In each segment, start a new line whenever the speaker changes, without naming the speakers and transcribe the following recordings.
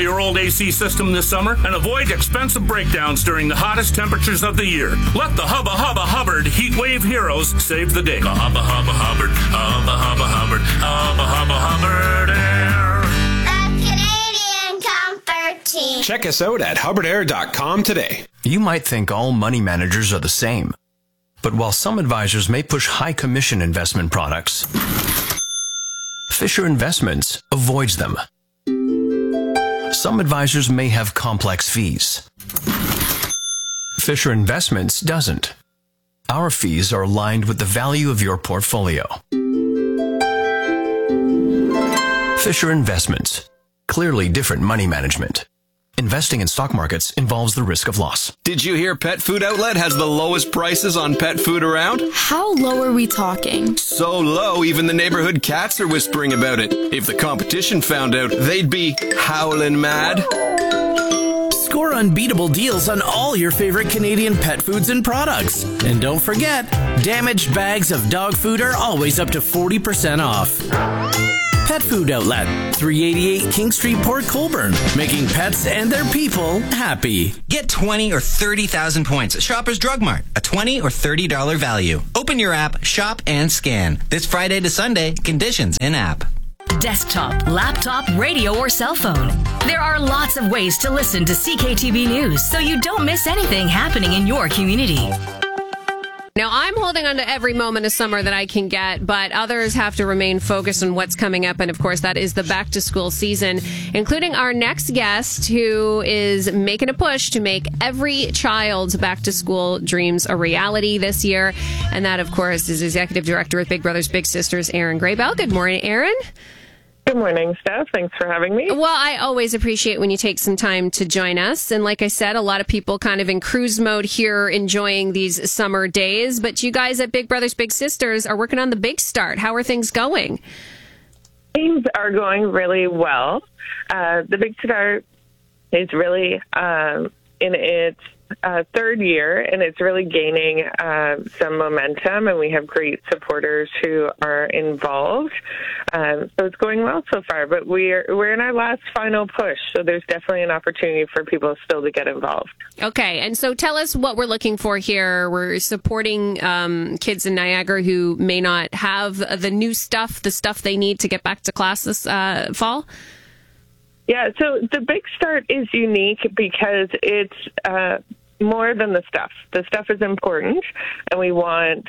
your old AC system this summer and avoid expensive breakdowns during the hottest temperatures of the year. Let the Hubba Hubba Hubbard Heat Wave Heroes save the day. The Hubba Hubba Hubbard, Hubba Hubba Hubbard, Hubba Hubba Hubbard Air.
The Canadian Comfort Team.
Check us out at hubbardair.com today.
You might think all money managers are the same. But while some advisors may push high commission investment products, Fisher Investments avoids them. Some advisors may have complex fees. Fisher Investments doesn't. Our fees are aligned with the value of your portfolio. Fisher Investments. Clearly different money management. Investing in stock markets involves the risk of loss.
Did you hear Pet Food Outlet has the lowest prices on pet food around?
How low are we talking?
So low, even the neighborhood cats are whispering about it. If the competition found out, they'd be howling mad.
Score unbeatable deals on all your favorite Canadian pet foods and products. And don't forget, damaged bags of dog food are always up to 40% off. Pet Food Outlet, 388 King Street, Port Colborne, making pets and their people happy.
Get 20 or 30,000 points at Shoppers Drug Mart, a $20 or $30 value. Open your app, shop, and scan. This Friday to Sunday, conditions in-app.
Desktop, laptop, radio, or cell phone. There are lots of ways to listen to CKTB News so you don't miss anything happening in your community.
Now, I'm holding on to every moment of summer that I can get, but others have to remain focused on what's coming up. And of course, that is the back to school season, including our next guest who is making a push to make every child's back to school dreams a reality this year. And that, of course, is Executive Director with Big Brothers Big Sisters, Erin Graybell. Good morning, Erin.
Good morning, Steph. Thanks for having me.
Well, I always appreciate when you take some time to join us. And like I said, a lot of people kind of in cruise mode here enjoying these summer days. But you guys at Big Brothers Big Sisters are working on the big start. How are things going?
Things are going really well. The big start is really in its third year, and it's really gaining some momentum, and we have great supporters who are involved. So it's going well so far, but we're in our last final push, so there's definitely an opportunity for people still to get involved.
Okay, and so tell us what we're looking for here. We're supporting kids in Niagara who may not have the new stuff, the stuff they need to get back to class this fall.
Yeah, so the big start is unique because it's more than the stuff. The stuff is important, and we want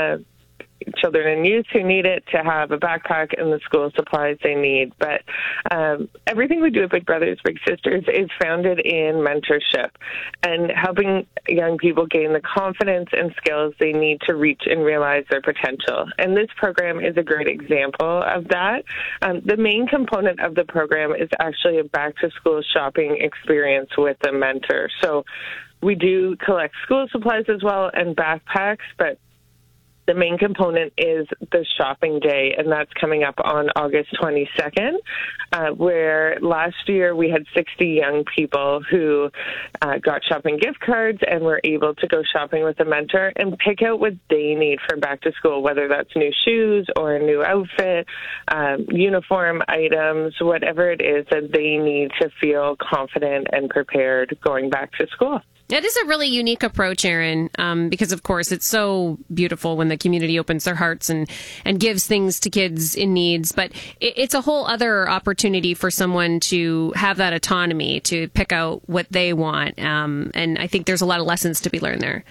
children and youth who need it to have a backpack and the school supplies they need. But everything we do at Big Brothers Big Sisters is founded in mentorship and helping young people gain the confidence and skills they need to reach and realize their potential. And this program is a great example of that. The main component of the program is actually a back-to-school shopping experience with a mentor. So we do collect school supplies as well and backpacks, but the main component is the shopping day, and that's coming up on August 22nd, where last year we had 60 young people who got shopping gift cards and were able to go shopping with a mentor and pick out what they need for back to school, whether that's new shoes or a new outfit, uniform items, whatever it is that they need to feel confident and prepared going back to school.
That is a really unique approach, Erin, because, of course, it's so beautiful when the community opens their hearts and gives things to kids in needs. But it's a whole other opportunity for someone to have that autonomy to pick out what they want. And I think there's a lot of lessons to be learned there.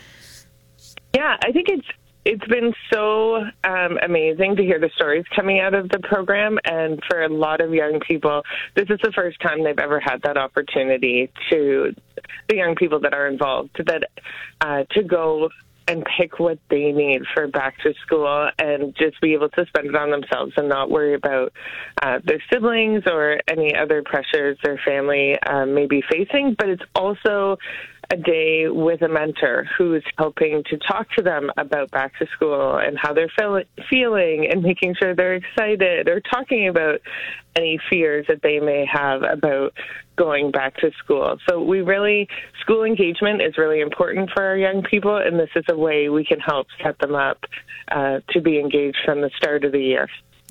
Yeah, I think it's been so amazing to hear the stories coming out of the program. And for a lot of young people, this is the first time they've ever had that opportunity to the young people that are involved, that to go and pick what they need for back to school and just be able to spend it on themselves and not worry about their siblings or any other pressures their family may be facing. But it's also a day with a mentor who's helping to talk to them about back to school and how they're feeling and making sure they're excited or talking about any fears that they may have about going back to school. So school engagement is really important for our young people, and this is a way we can help set them up to be engaged from the start of the year.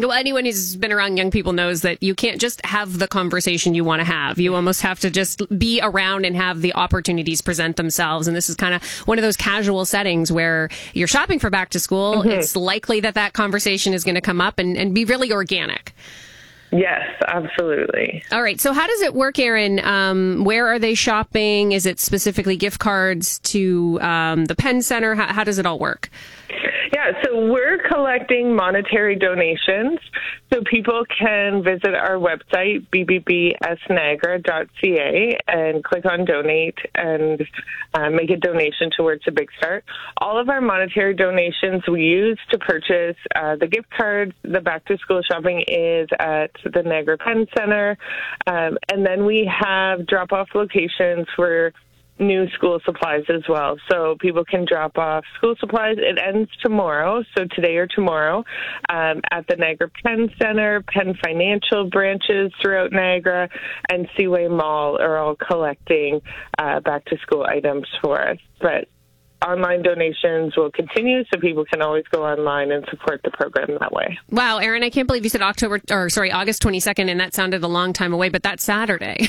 Well, anyone who's been around young people knows that you can't just have the conversation you want to have. You almost have to just be around and have the opportunities present themselves. And this is kind of one of those casual settings where you're shopping for back to school. Mm-hmm. It's likely that conversation is going to come up and be really organic.
Yes, absolutely.
All right. So how does it work, Erin? Where are they shopping? Is it specifically gift cards to the Penn Center? How does it all work?
Yeah, so we're collecting monetary donations. So people can visit our website, bbbsniagara.ca, and click on donate and make a donation towards a Big Start. All of our monetary donations we use to purchase the gift cards. The back-to-school shopping is at the Niagara Penn Center. And then we have drop-off locations for new school supplies as well. So people can drop off school supplies. It ends tomorrow, so today or tomorrow, at the Niagara Penn Center, Penn Financial branches throughout Niagara, and Seaway Mall are all collecting back-to-school items for us. But online donations will continue, so people can always go online and support the program that way.
Wow, Erin, I can't believe you said August 22nd, and that sounded a long time away, but that's Saturday.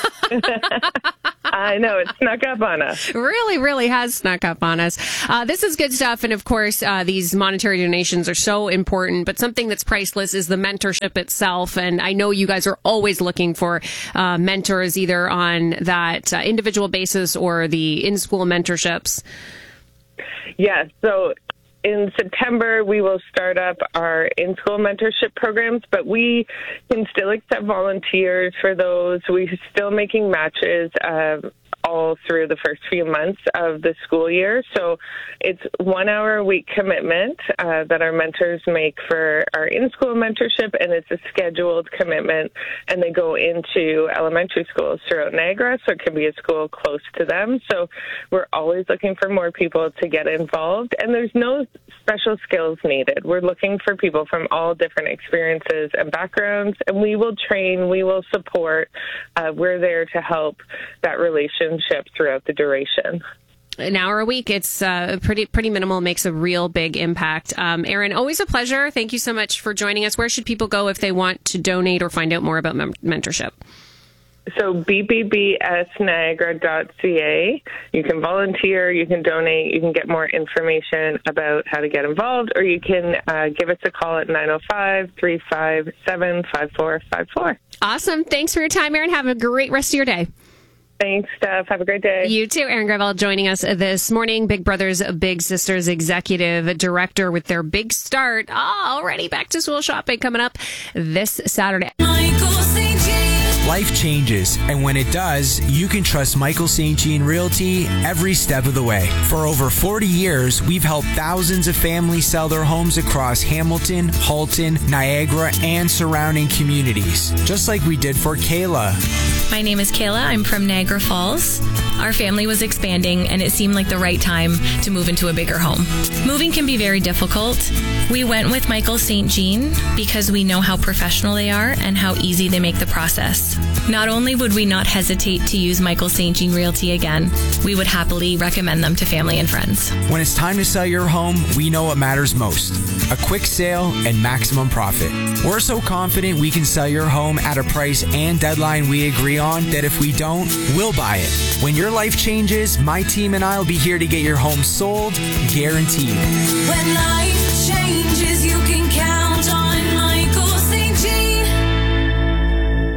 I know, it snuck up on us.
Really, really has snuck up on us. This is good stuff, and of course, these monetary donations are so important, but something that's priceless is the mentorship itself, and I know you guys are always looking for mentors, either on that individual basis or the in-school mentorships.
Yes, so in September, we will start up our in-school mentorship programs, but we can still accept volunteers for those. We're still making matches all through the first few months of the school year. So it's 1 hour a week commitment that our mentors make for our in-school mentorship, and it's a scheduled commitment, and they go into elementary schools throughout Niagara, so it can be a school close to them. So we're always looking for more people to get involved, and there's no special skills needed. We're looking for people from all different experiences and backgrounds, and we will train, we will support. We're there to help that relationship throughout the duration.
An hour a week. It's pretty minimal, makes a real big impact. Erin, always a pleasure. Thank you so much for joining us. Where should people go if they want to donate or find out more about mentorship?
So bbbsniagara.ca. You can volunteer, you can donate, you can get more information about how to get involved, or you can give us a call at 905-357-5454.
Awesome. Thanks for your time, Erin. Have a great rest of your day.
Thanks, Steph. Have a great day.
You too. Erin Gravel joining us this morning. Big Brothers Big Sisters Executive Director with their Big Start. Already back to school shopping coming up this Saturday.
Life changes, and when it does, you can trust Michael St. Jean Realty every step of the way. For over 40 years, we've helped thousands of families sell their homes across Hamilton, Halton, Niagara, and surrounding communities, just like we did for Kayla.
My name is Kayla. I'm from Niagara Falls. Our family was expanding, and it seemed like the right time to move into a bigger home. Moving can be very difficult. We went with Michael St. Jean because we know how professional they are and how easy they make the process. Not only would we not hesitate to use Michael St. Jean Realty again, we would happily recommend them to family and friends.
When it's time to sell your home, we know what matters most: a quick sale and maximum profit. We're so confident we can sell your home at a price and deadline we agree on that if we don't, we'll buy it. When your life changes, my team and I will be here to get your home sold, guaranteed.
When life changes,